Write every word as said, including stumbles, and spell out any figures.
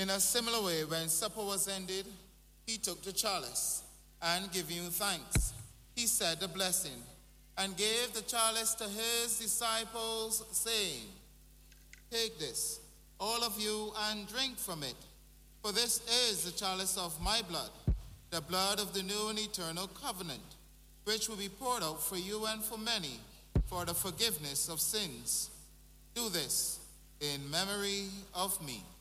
In a similar way, when supper was ended, he took the chalice, and giving thanks, he said a blessing, and gave the chalice to his disciples, saying, "Take this, all of you, and drink from it, for this is the chalice of my blood, the blood of the new and eternal covenant, which will be poured out for you and for many for the forgiveness of sins. Do this in memory of me."